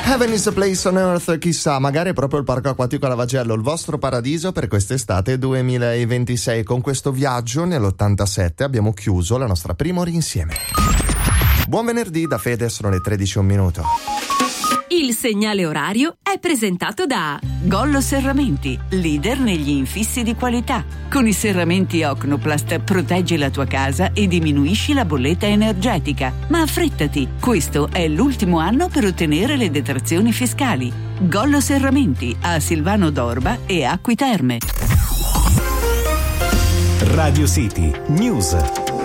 Heaven is a place on earth, chissà, magari è proprio il Parco Acquatico Lavagello, il vostro paradiso per quest'estate 2026. Con questo viaggio nell'87 abbiamo chiuso la nostra prima ora insieme. Buon venerdì da Fede, sono le 13:01. Il segnale orario è presentato da Gollo Serramenti, leader negli infissi di qualità. Con i serramenti Ocnoplast proteggi la tua casa e diminuisci la bolletta energetica. Ma affrettati, questo è l'ultimo anno per ottenere le detrazioni fiscali. Gollo Serramenti a Silvano d'Orba e Acqui Terme. Radio City News.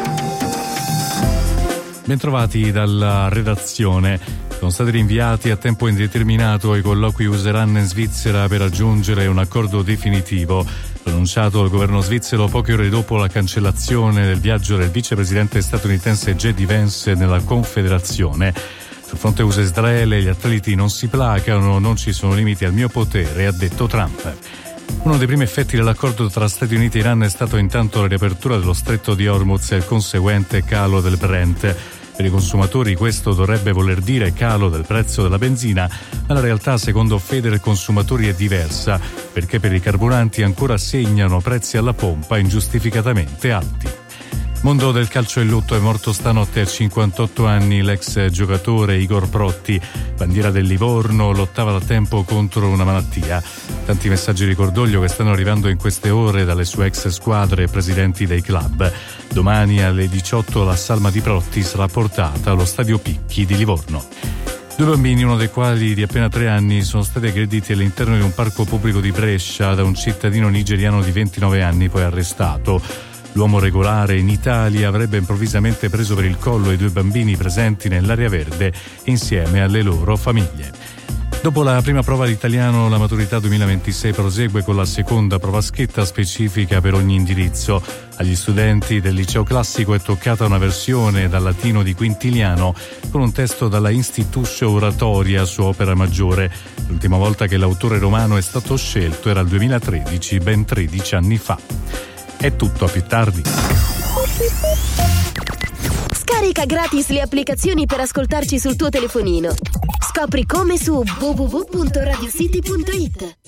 Bentrovati dalla redazione. Sono stati rinviati a tempo indeterminato i colloqui useranno in Svizzera per raggiungere un accordo definitivo. Pronunciato dal governo svizzero poche ore dopo la cancellazione del viaggio del vicepresidente statunitense J.D. Vance nella Confederazione. Sul fronte USA-Israele gli atleti non si placano, non ci sono limiti al mio potere, ha detto Trump. Uno dei primi effetti dell'accordo tra Stati Uniti e Iran è stato intanto la riapertura dello stretto di Hormuz e il conseguente calo del Brent. Per i consumatori questo dovrebbe voler dire calo del prezzo della benzina, ma la realtà secondo Federconsumatori è diversa, perché per i carburanti ancora segnano prezzi alla pompa ingiustificatamente alti. Mondo del calcio in lutto, è morto stanotte a 58 anni l'ex giocatore Igor Protti, bandiera del Livorno, lottava da tempo contro una malattia. Tanti messaggi di cordoglio che stanno arrivando in queste ore dalle sue ex squadre e presidenti dei club. Domani alle 18 la salma di Protti sarà portata allo Stadio Picchi di Livorno. 2 bambini, uno dei quali di appena 3 anni, sono stati aggrediti all'interno di un parco pubblico di Brescia da un cittadino nigeriano di 29 anni, poi arrestato. L'uomo regolare in Italia avrebbe improvvisamente preso per il collo i 2 bambini presenti nell'area verde insieme alle loro famiglie. Dopo la prima prova di italiano, la maturità 2026 prosegue con la seconda prova scritta specifica per ogni indirizzo. Agli studenti del liceo classico è toccata una versione dal latino di Quintiliano con un testo dalla Institutio Oratoria su opera maggiore. L'ultima volta che l'autore romano è stato scelto era il 2013, ben 13 anni fa. È tutto, a più tardi. Scarica gratis le applicazioni per ascoltarci sul tuo telefonino. Scopri come su www.radiocity.it.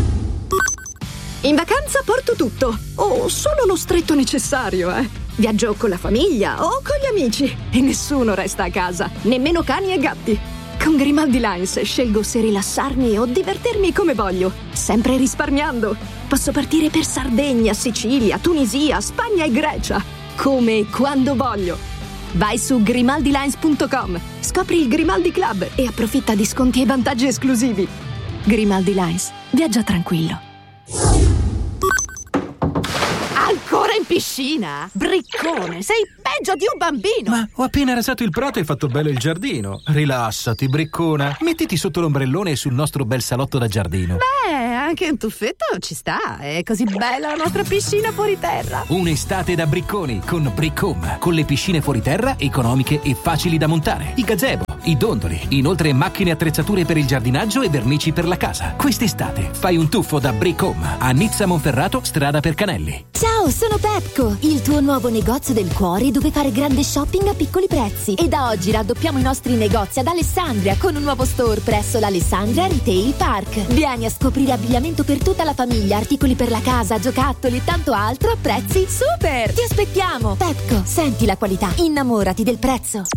In vacanza porto tutto, o solo lo stretto necessario, Viaggio con la famiglia o con gli amici e nessuno resta a casa, nemmeno cani e gatti. Con Grimaldi Lines scelgo se rilassarmi o divertirmi come voglio, sempre risparmiando. Posso partire per Sardegna, Sicilia, Tunisia, Spagna e Grecia, come e quando voglio. Vai su grimaldilines.com, scopri il Grimaldi Club e approfitta di sconti e vantaggi esclusivi. Grimaldi Lines, viaggia tranquillo. Ancora in piscina? Briccone, sei peggio di un bambino! Ma ho appena rasato il prato e fatto bello il giardino. Rilassati, briccona. Mettiti sotto l'ombrellone sul nostro bel salotto da giardino. Beh, anche un tuffetto ci sta. È così bella la nostra piscina fuori terra. Un'estate da bricconi con Briccom. Con le piscine fuori terra economiche e facili da montare. I gazebo, i dondoli. Inoltre macchine e attrezzature per il giardinaggio e vernici per la casa. Quest'estate fai un tuffo da Briccom a Nizza Monferrato, strada per Canelli. Ciao, sono Pepco, il tuo nuovo negozio del cuore dove fare grande shopping a piccoli prezzi. E da oggi raddoppiamo i nostri negozi ad Alessandria con un nuovo store presso l'Alessandria Retail Park. Vieni a scoprire abbigliamento per tutta la famiglia, articoli per la casa, giocattoli e tanto altro a prezzi super. Ti aspettiamo. Pepco, senti la qualità, innamorati del prezzo.